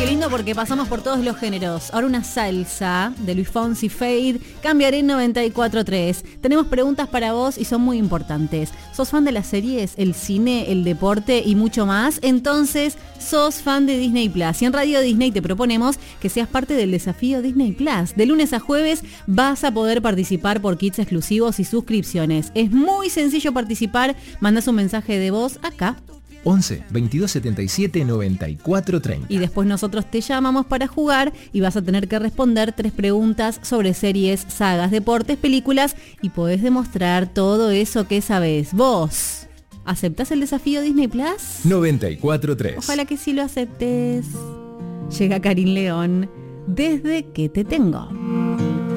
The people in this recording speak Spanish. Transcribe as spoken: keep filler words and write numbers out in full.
Qué lindo porque pasamos por todos los géneros. Ahora una salsa de Luis Fonsi, Fade, Cambiaré noventa y cuatro tres. Tenemos preguntas para vos y son muy importantes. ¿Sos fan de las series, el cine, el deporte y mucho más? Entonces, sos fan de Disney Plus. Y en Radio Disney te proponemos que seas parte del desafío Disney Plus. De lunes a jueves vas a poder participar por kits exclusivos y suscripciones. Es muy sencillo participar. Mandás un mensaje de voz acá. once, veintidós setenta y siete, noventa y cuatro treinta. Y después nosotros te llamamos para jugar y vas a tener que responder tres preguntas sobre series, sagas, deportes, películas y podés demostrar todo eso que sabés. ¿Vos aceptás el desafío Disney Plus? noventa y cuatro tres. Ojalá que sí lo aceptes. Llega Karin León, Desde que te tengo.